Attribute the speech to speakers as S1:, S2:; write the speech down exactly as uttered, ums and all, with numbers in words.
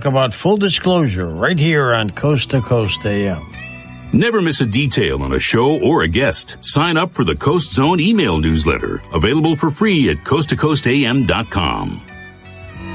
S1: about full disclosure right here on Coast to Coast A M.
S2: Never miss a detail on a show or a guest. Sign up for the Coast Zone email newsletter, available for free at coast to coast a m dot com.